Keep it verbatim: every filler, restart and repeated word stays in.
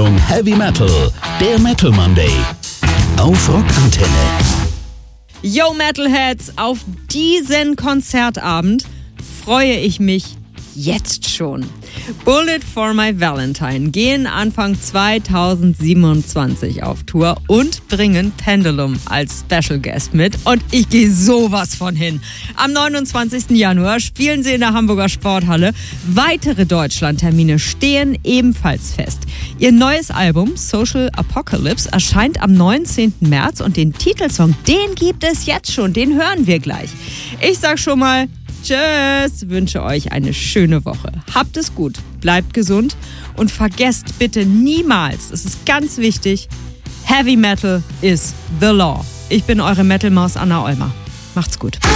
Sendung Heavy Metal, der Metal Monday. Auf Rockantenne. Yo Metalheads, auf diesen Konzertabend freue ich mich jetzt schon. Bullet for My Valentine gehen Anfang zweitausendsiebenundzwanzig auf Tour und bringen Pendulum als Special Guest mit. Und ich gehe sowas von hin. Am neunundzwanzigsten Januar spielen sie in der Hamburger Sporthalle. Weitere Deutschlandtermine stehen ebenfalls fest. Ihr neues Album Social Apocalypse erscheint am neunzehnten März und den Titelsong, den gibt es jetzt schon, den hören wir gleich. Ich sag schon mal tschüss, wünsche euch eine schöne Woche. Habt es gut, bleibt gesund und vergesst bitte niemals, es ist ganz wichtig, Heavy Metal is the law. Ich bin eure Metal-Maus Anna Olmer. Macht's gut.